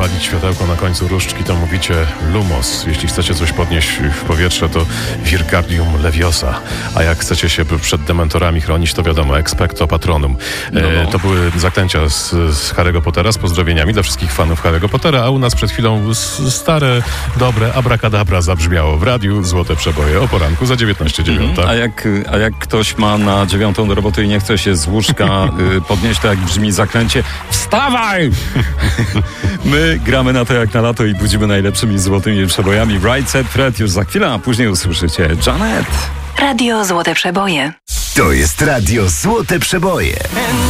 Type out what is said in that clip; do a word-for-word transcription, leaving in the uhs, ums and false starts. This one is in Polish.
zapalić światełko na końcu różdżki, to mówicie lumos. Jeśli chcecie coś podnieść w powietrze, to Virgardium leviosa. A jak chcecie się przed dementorami chronić, to wiadomo, expecto patronum. No, no. E, to były zaklęcia z, z Harry'ego Pottera, z pozdrowieniami dla wszystkich fanów Harry'ego Pottera, a u nas przed chwilą s- stare, dobre abracadabra zabrzmiało w radiu Złote Przeboje o poranku za dziewiętnaście dziewiąta. A jak, a jak ktoś ma na dziewiątą do roboty i nie chce się z łóżka y, podnieść, to jak brzmi zaklęcie: wstawaj! My gramy na to jak na lato i budzimy najlepszymi złotymi przebojami. Right Set Fred już za chwilę, a później usłyszycie Janet. Radio Złote Przeboje. To jest Radio Złote Przeboje.